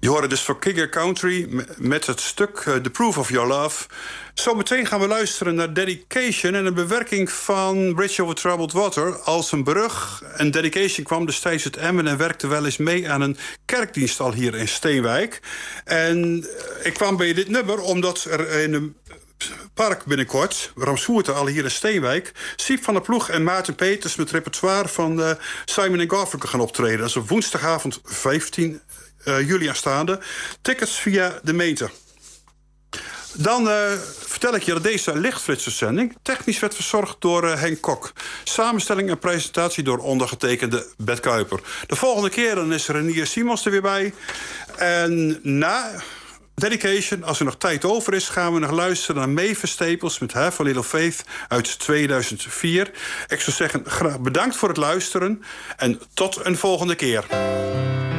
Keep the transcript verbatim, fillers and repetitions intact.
Je hoorde dus voor King Country met het stuk uh, The Proof of Your Love. Zometeen gaan we luisteren naar Dedication en een bewerking van Bridge Over Troubled Water als een brug. En Dedication kwam destijds uit Emmen en werkte wel eens mee aan een kerkdienst al hier in Steenwijk. En ik kwam bij dit nummer omdat er in een park binnenkort, Ramsvoerte, al hier in Steenwijk, Siep van der Ploeg en Maarten Peters met repertoire van uh, Simon en Garfunkel gaan optreden. Dat is op woensdagavond vijftien juli aanstaande. Tickets via de meter. Dan uh, vertel ik je dat deze lichtflitserzending technisch werd verzorgd door uh, Henk Kok. Samenstelling en presentatie door ondergetekende Bert Kuiper. De volgende keer dan is Renier Simons er weer bij. En na Dedication, als er nog tijd over is, gaan we nog luisteren naar Mavis Staples met Have a Little Faith uit tweeduizend vier. Ik zou zeggen, graag bedankt voor het luisteren en tot een volgende keer.